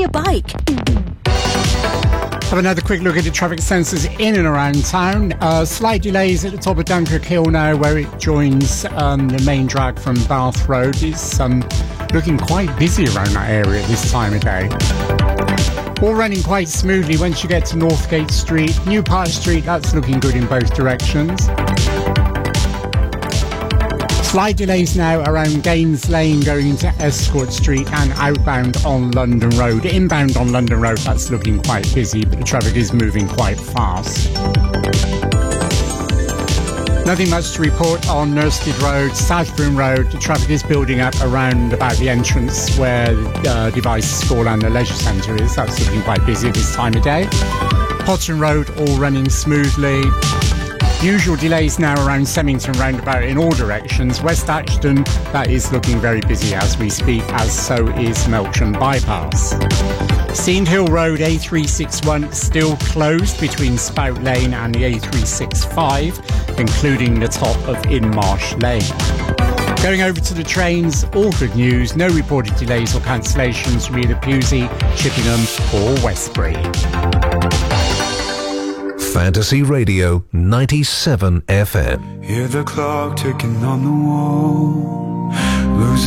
your bike. Have another quick look at the traffic sensors in and around town. Slight delays at the top of Dunkirk Hill now, where it joins the main drag from Bath Road. It's looking quite busy around that area this time of day. All running quite smoothly once you get to Northgate Street. New Park Street, that's looking good in both directions. Slight delays now around Gaines Lane going into Escort Street and outbound on London Road. Inbound on London Road, that's looking quite busy, but the traffic is moving quite fast. Nothing much to report on Nurstead Road, Southbourne Road. The traffic is building up around about the entrance where the Device School and the Leisure Centre is. That's looking quite busy this time of day. Potton Road all running smoothly. Usual delays now around Semmington roundabout in all directions. West Ashton, that is looking very busy as we speak, as so is Melksham Bypass. Seand Hill Road A361 still closed between Spout Lane and the A365, including the top of Inmarsh Lane. Going over to the trains, all good news. No reported delays or cancellations from either Pewsey, Chippenham or Westbury. Fantasy Radio 97 FM. Hear the clock ticking on the wall.